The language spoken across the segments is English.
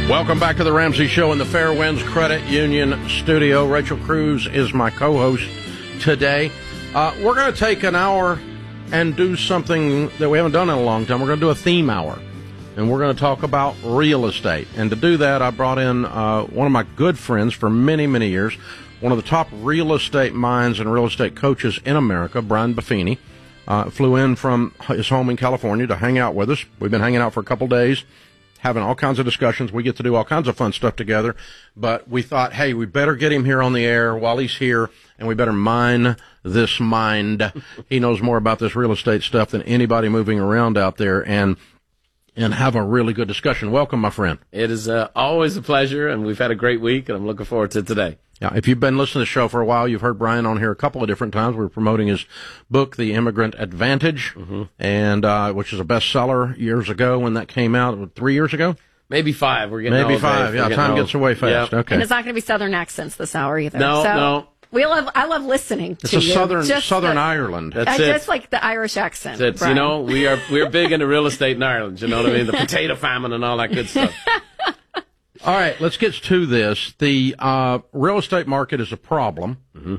Welcome back to the Ramsey Show in the Fairwinds Credit Union studio. Rachel Cruz is my co-host today. We're going to take an hour and do something that we haven't done in a long time. We're going to do a theme hour, and we're going to talk about real estate. And to do that, I brought in one of my good friends for many, many years, one of the top real estate minds and real estate coaches in America, Brian Buffini. Flew in from his home in California to hang out with us. We've been hanging out for a couple days, having all kinds of discussions. We get to do all kinds of fun stuff together. But we thought, hey, we better get him here on the air while he's here, and we better mine this mind. He knows more about this real estate stuff than anybody moving around out there, and have a really good discussion. Welcome, my friend. It is always a pleasure, and we've had a great week, and I'm looking forward to today. Yeah, if you've been listening to the show for a while, you've heard Brian on here a couple of different times. We're promoting his book, The Immigrant Advantage, and which is a bestseller years ago when that came out, 3 years ago? Maybe 5. We're getting Maybe 5, yeah, time gets away fast. Yep. Okay. And it's not going to be Southern accents this hour either. No. I love listening to it's you. Southern Ireland. That's it. Just like the Irish accent. That's it. You know, we're big into real estate in Ireland. You know what I mean? The potato famine and all that good stuff. All right, let's get to this. The real estate market is a problem.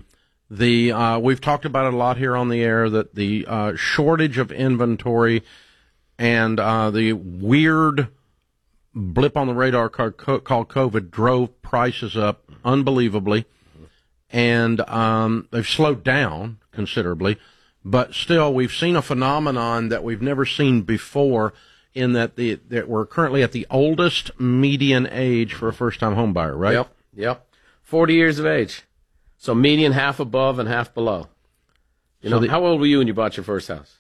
We've talked about it a lot here on the air, that the shortage of inventory and the weird blip on the radar called COVID drove prices up unbelievably, and they've slowed down considerably. But still, we've seen a phenomenon that we've never seen before, in that that we're currently at the oldest median age for a first-time home buyer, right? Yep. 40 years of age. So median half above and half below. How old were you when you bought your first house?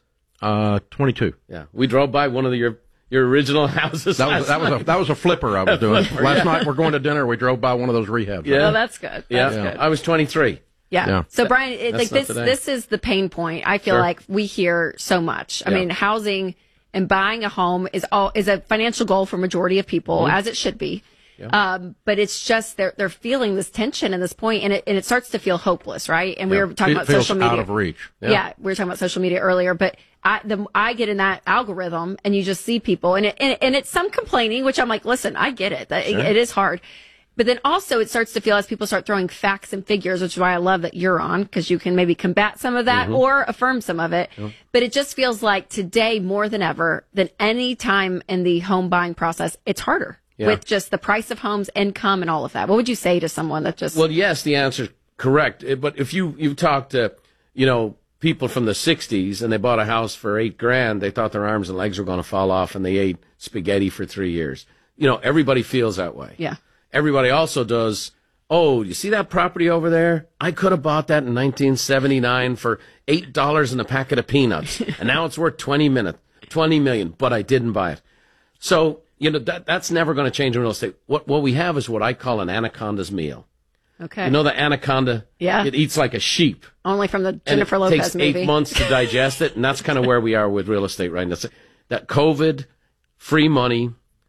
22. Yeah. We drove by one of your original houses. That was a flipper I was doing. Last night we're going to dinner. We drove by one of those rehabs. Yeah. Oh, that's good. That's good. I was 23. Yeah. So Brian, this is the pain point. I feel like we hear so much. I mean, housing and buying a home is a financial goal for majority of people, as it should be. Yeah. But it's just they're feeling this tension and this point, and it starts to feel hopeless, right? And we were talking about social media. Out of reach. Yeah, we were talking about social media earlier, but I get in that algorithm, and you just see people, and it's some complaining, which I'm like, listen, I get it. It is hard. But then also it starts to feel, as people start throwing facts and figures, which is why I love that you're on, because you can maybe combat some of that or affirm some of it. Yep. But it just feels like today, more than ever, than any time in the home buying process, it's harder with just the price of homes, income, and all of that. What would you say to someone that just... Well, yes, the answer is correct. But if you've talked to, people from the 60s and they bought a house for $8,000, they thought their arms and legs were going to fall off, and they ate spaghetti for 3 years. Everybody feels that way. Yeah. Everybody also does, you see that property over there? I could have bought that in 1979 for $8 and a packet of peanuts, and now it's worth $20 million, but I didn't buy it. So, that's never going to change in real estate. What we have is what I call an anaconda's meal. Okay. You know the anaconda? Yeah. It eats like a sheep. Only from the Jennifer Lopez movie. It takes 8 months to digest it, and that's kind of where we are with real estate right now. That COVID, free money,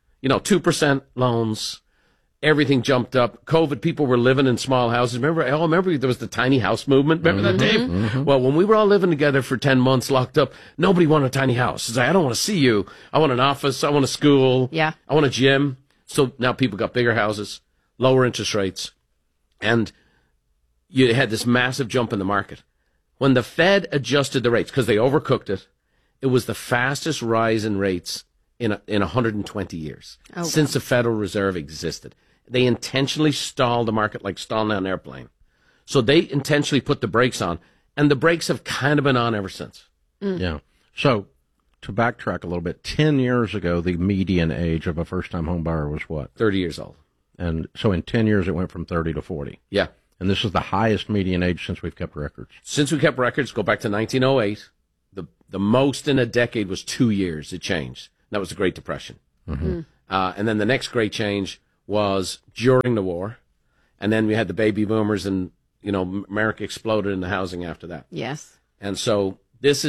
2% loans, everything jumped up. COVID, people were living in small houses. Remember there was the tiny house movement. Remember that, Dave? Mm-hmm. Well, when we were all living together for 10 months locked up, nobody wanted a tiny house. It's like, I don't want to see you. I want an office. I want a school. Yeah. I want a gym. So now people got bigger houses, lower interest rates, and you had this massive jump in the market. When the Fed adjusted the rates, because they overcooked it, it was the fastest rise in rates in 120 years since the Federal Reserve existed. They intentionally stalled the market like stalling an airplane. So they intentionally put the brakes on, and the brakes have kind of been on ever since. Yeah. So to backtrack a little bit, 10 years ago, the median age of a first-time home buyer was what? 30 years old. And so in 10 years, it went from 30 to 40. Yeah. And this is the highest median age since we've kept records. Since we kept records, go back to 1908. The most in a decade was 2 years. It changed. That was the Great Depression. Mm-hmm. And then the next great change was during the war. And then we had the baby boomers, and, America exploded in the housing after that. Yes. And so it is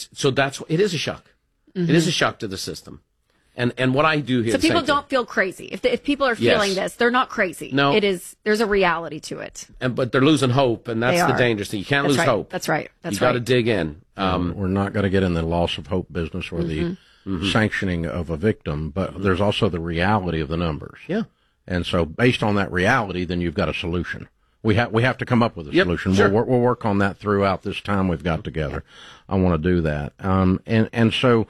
a shock. Mm-hmm. It is a shock to the system. And what I do here. So people don't feel crazy. If people are feeling this, they're not crazy. No. There's a reality to it. But they're losing hope, and that's the dangerous thing. You can't lose hope. That's right. You got to dig in. We're not going to get in the loss of hope business or the sanctioning of a victim, but there's also the reality of the numbers. Yeah. And so based on that reality, then you've got a solution. We have to come up with a solution. Sure. We'll work on that throughout this time we've got together. I want to do that. So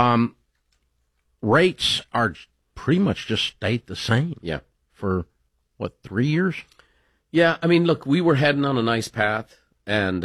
rates are pretty much just stayed the same. Yeah. For 3 years? Yeah. I mean, look, we were heading on a nice path, and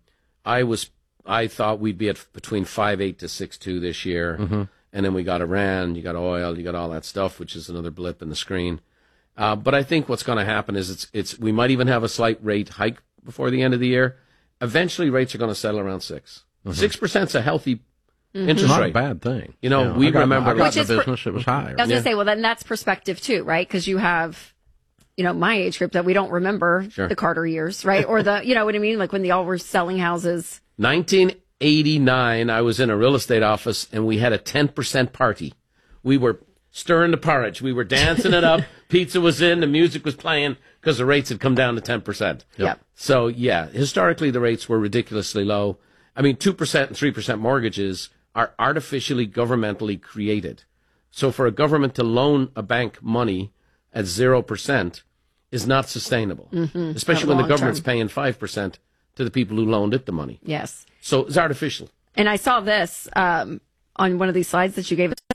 I thought we'd be at between 5.8 to 6.2 this year, and then we got Iran, you got oil, you got all that stuff, which is another blip in the screen. But I think what's going to happen is we might even have a slight rate hike before the end of the year. Eventually, rates are going to settle around 6. 6% is a healthy interest Not rate. a bad thing. You know, we remember. I got Which the is business, it was higher. I was going to say, well, then that's perspective too, right? Because you have, my age group that we don't remember the Carter years, right? Or you know what I mean? Like when they all were selling houses. 1989, I was in a real estate office, and we had a 10% party. We were stirring the porridge. We were dancing it up. Pizza was in. The music was playing because the rates had come down to 10%. Yep. So, yeah, historically, the rates were ridiculously low. I mean, 2% and 3% mortgages are artificially governmentally created. So for a government to loan a bank money at 0% is not sustainable, especially when the government's paying 5% to the people who loaned it the money. Yes. So it's artificial. And I saw this on one of these slides that you gave us.